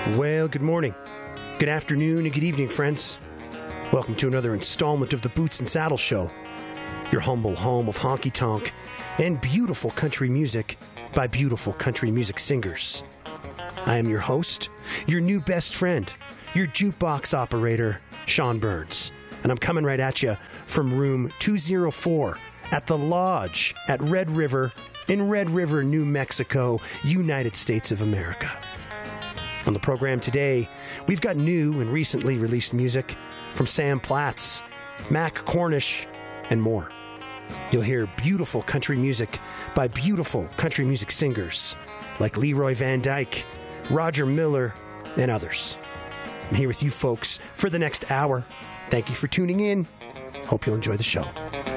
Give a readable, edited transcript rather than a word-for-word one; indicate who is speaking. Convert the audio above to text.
Speaker 1: Well, good morning, good afternoon, and good evening, friends. Welcome to another installment of the Boots and Saddle Show, your humble home of honky-tonk and beautiful country music by beautiful country music singers. I am your host, your new best friend, your jukebox operator, Sean Burns, and I'm coming right at you from room 204 at the Lodge at Red River in Red River, New Mexico, United States of America. On the program today, we've got new and recently released music from Sam Platts, Mac Cornish, and more. You'll hear beautiful country music by beautiful country music singers like Leroy Van Dyke, Roger Miller, and others. I'm here with you folks for the next hour. Thank you for tuning in. Hope you'll enjoy the show.